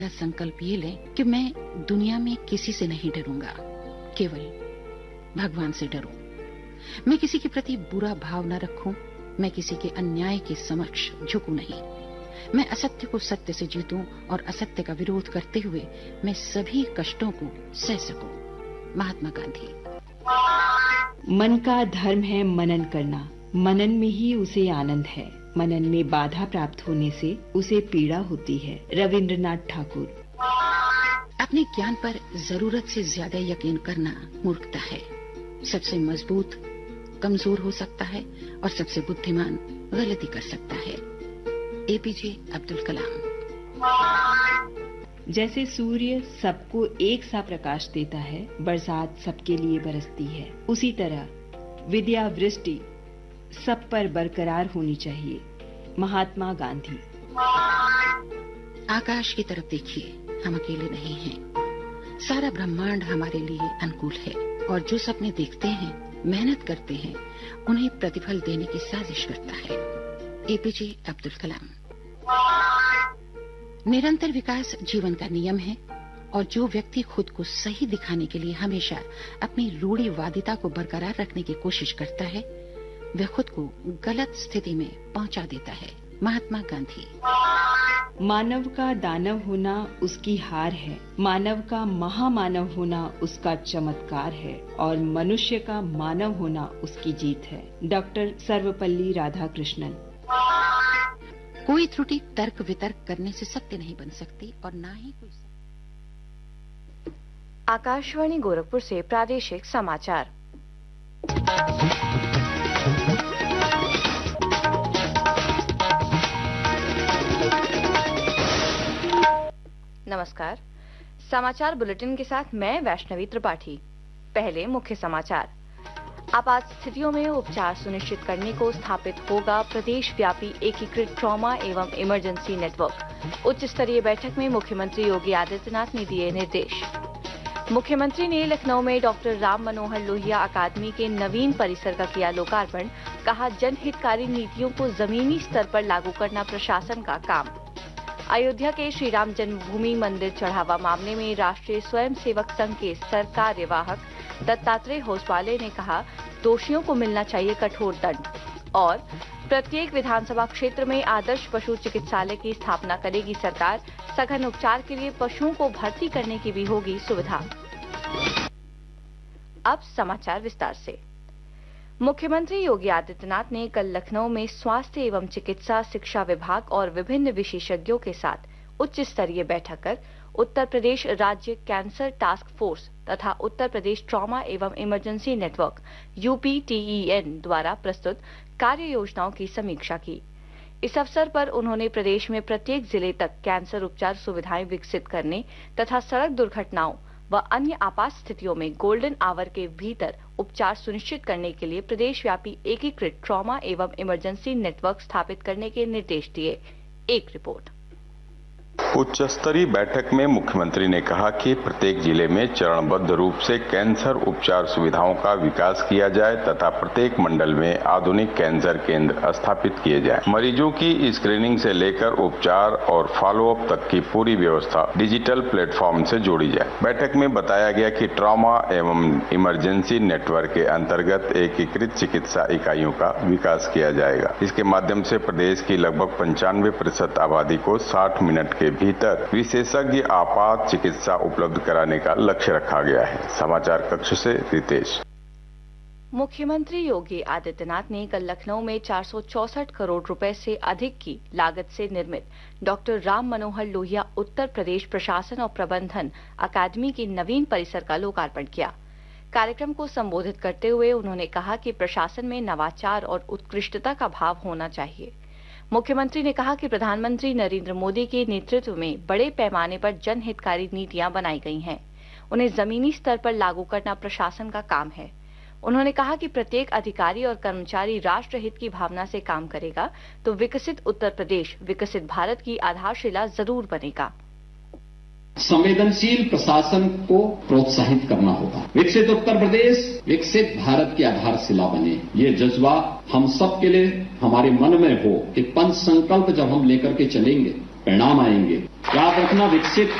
संकल्प ये लें कि मैं दुनिया में किसी से नहीं डरूंगा, केवल भगवान से डरूं। मैं किसी के प्रति बुरा भाव न रखूं, मैं किसी के अन्याय के समक्ष झुकूं नहीं। मैं असत्य को सत्य से जीतूं और असत्य का विरोध करते हुए मैं सभी कष्टों को सह सकूं। महात्मा गांधी। मन का धर्म है मनन करना, मनन में ही उसे आनंद है। मनन में बाधा प्राप्त होने से उसे पीड़ा होती है। रविंद्रनाथ ठाकुर। अपने ज्ञान पर जरूरत से ज्यादा यकीन करना मूर्खता है। सबसे मजबूत कमजोर हो सकता है और सबसे बुद्धिमान गलती कर सकता है। एपीजे अब्दुल कलाम। जैसे सूर्य सबको एक सा प्रकाश देता है, बरसात सबके लिए बरसती है, उसी तरह विद्या वृष्टि सब पर बरकरार होनी चाहिए। महात्मा गांधी। आकाश की तरफ देखिए, हम अकेले नहीं हैं। सारा ब्रह्मांड हमारे लिए अनुकूल है और जो सपने देखते हैं, मेहनत करते हैं, उन्हें प्रतिफल देने की साजिश करता है। एपीजे अब्दुल कलाम। निरंतर विकास जीवन का नियम है और जो व्यक्ति खुद को सही दिखाने के लिए हमेशा अपनी रूढ़िवादिता को बरकरार रखने की कोशिश करता है, वह खुद को गलत स्थिति में पहुंचा देता है। महात्मा गांधी। मानव का दानव होना उसकी हार है, मानव का महामानव होना उसका चमत्कार है और मनुष्य का मानव होना उसकी जीत है। डॉक्टर सर्वपल्ली राधाकृष्णन। कोई त्रुटि तर्क वितर्क करने से सत्य नहीं बन सकती और ना ही कोई। आकाशवाणी गोरखपुर से प्रादेशिक समाचार। नमस्कार, समाचार बुलेटिन के साथ मैं वैष्णवी त्रिपाठी। पहले मुख्य समाचार। आपात स्थितियों में उपचार सुनिश्चित करने को स्थापित होगा प्रदेश व्यापी एकीकृत ट्रॉमा एवं इमरजेंसी नेटवर्क। उच्च स्तरीय बैठक में मुख्यमंत्री योगी आदित्यनाथ ने दिए निर्देश। मुख्यमंत्री ने लखनऊ में डॉक्टर राम मनोहर लोहिया अकादमी के नवीन परिसर का किया लोकार्पण। कहा, जनहितकारी नीतियों को जमीनी स्तर पर लागू करना प्रशासन का काम। अयोध्या के श्री राम जन्मभूमि मंदिर चढ़ावा मामले में राष्ट्रीय स्वयंसेवक संघ के सरकार्यवाहक दत्तात्रेय होसवाले ने कहा, दोषियों को मिलना चाहिए कठोर दंड। और प्रत्येक विधानसभा क्षेत्र में आदर्श पशु चिकित्सालय की स्थापना करेगी सरकार। सघन उपचार के लिए पशुओं को भर्ती करने की भी होगी सुविधा। अब समाचार विस्तार से। मुख्यमंत्री योगी आदित्यनाथ ने कल लखनऊ में स्वास्थ्य एवं चिकित्सा शिक्षा विभाग और विभिन्न विशेषज्ञों के साथ उच्च स्तरीय बैठक कर उत्तर प्रदेश राज्य कैंसर टास्क फोर्स तथा उत्तर प्रदेश ट्रॉमा एवं इमरजेंसी नेटवर्क यूपीटीईएन द्वारा प्रस्तुत कार्य योजनाओं की समीक्षा की। इस अवसर पर उन्होंने प्रदेश में प्रत्येक जिले तक कैंसर उपचार सुविधाएं विकसित करने तथा सड़क दुर्घटनाओं व अन्य आपात स्थितियों में गोल्डन आवर के भीतर उपचार सुनिश्चित करने के लिए प्रदेश व्यापी एकीकृत ट्रॉमा एवं इमरजेंसी नेटवर्क स्थापित करने के निर्देश दिए। एक रिपोर्ट। उच्च स्तरीय बैठक में मुख्यमंत्री ने कहा कि प्रत्येक जिले में चरणबद्ध रूप से कैंसर उपचार सुविधाओं का विकास किया जाए तथा प्रत्येक मंडल में आधुनिक कैंसर केंद्र स्थापित किए जाए। मरीजों की स्क्रीनिंग से लेकर उपचार और फॉलोअप तक की पूरी व्यवस्था डिजिटल प्लेटफॉर्म से जोड़ी जाए। बैठक में बताया गया कि ट्रॉमा एवं इमरजेंसी नेटवर्क के अंतर्गत एकीकृत चिकित्सा इकाइयों का विकास किया जाएगा। इसके माध्यम से प्रदेश की लगभग 95% आबादी को 60 मिनट के भीतर विशेषज्ञ आपात चिकित्सा उपलब्ध कराने का लक्ष्य रखा गया है। समाचार कक्ष से रितेश। मुख्यमंत्री योगी आदित्यनाथ ने कल लखनऊ में 464 करोड़ रुपए से अधिक की लागत से निर्मित डॉक्टर राम मनोहर लोहिया उत्तर प्रदेश प्रशासन और प्रबंधन अकादमी के नवीन परिसर का लोकार्पण किया। कार्यक्रम को संबोधित करते हुए उन्होंने कहा कि प्रशासन में नवाचार और उत्कृष्टता का भाव होना चाहिए। मुख्यमंत्री ने कहा कि प्रधानमंत्री नरेंद्र मोदी के नेतृत्व में बड़े पैमाने पर जनहितकारी नीतियां बनाई गई हैं। उन्हें जमीनी स्तर पर लागू करना प्रशासन का काम है। उन्होंने कहा कि प्रत्येक अधिकारी और कर्मचारी राष्ट्र हित की भावना से काम करेगा तो विकसित उत्तर प्रदेश, विकसित भारत की आधारशिला जरूर बनेगा। संवेदनशील प्रशासन को प्रोत्साहित करना होगा। विकसित उत्तर प्रदेश विकसित भारत की आधारशिला बने, ये जज्बा हम सब के लिए हमारे मन में हो कि पंच संकल्प जब हम लेकर के चलेंगे परिणाम आएंगे। याद रखना, विकसित